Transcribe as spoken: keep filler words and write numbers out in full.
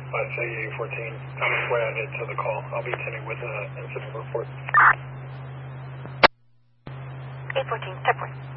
I say eight fourteen. I'm just way ahead to the call. I'll be attending with an incident report. eight fourteen, step one.